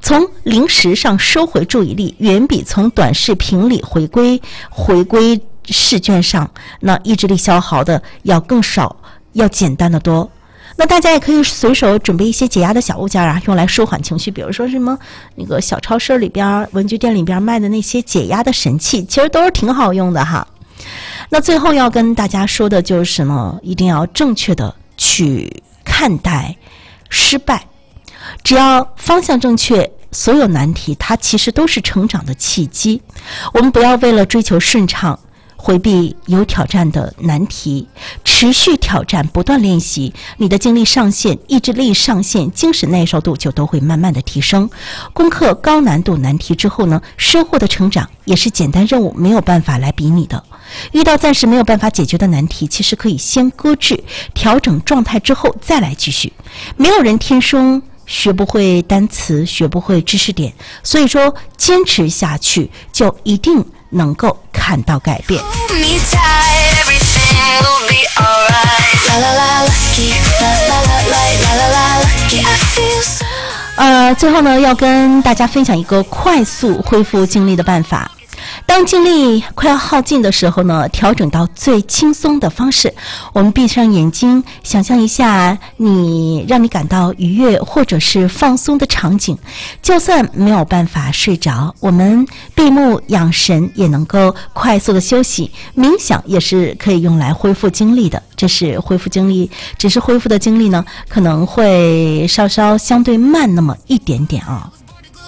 从零食上收回注意力，远比从短视频里回归试卷上，那意志力消耗的要更少，要简单的多。那大家也可以随手准备一些解压的小物件啊，用来舒缓情绪，比如说什么那个小超市里边、文具店里边卖的那些解压的神器，其实都是挺好用的哈。那最后要跟大家说的就是呢，一定要正确的去看待失败，只要方向正确，所有难题它其实都是成长的契机。我们不要为了追求顺畅回避有挑战的难题，持续挑战，不断练习，你的精力上限、意志力上限、精神耐受度就都会慢慢的提升。攻克高难度难题之后呢，收获的成长也是简单任务没有办法来比拟的。遇到暂时没有办法解决的难题，其实可以先搁置，调整状态之后再来继续。没有人天生学不会单词，学不会知识点，所以说坚持下去就一定能够看到改变。最后呢，要跟大家分享一个快速恢复精力的办法。当精力快要耗尽的时候呢，调整到最轻松的方式。我们闭上眼睛，想象一下让你感到愉悦或者是放松的场景。就算没有办法睡着，我们闭目养神也能够快速的休息。冥想也是可以用来恢复精力的，这是恢复精力，只是恢复的精力呢，可能会稍稍相对慢那么一点点啊。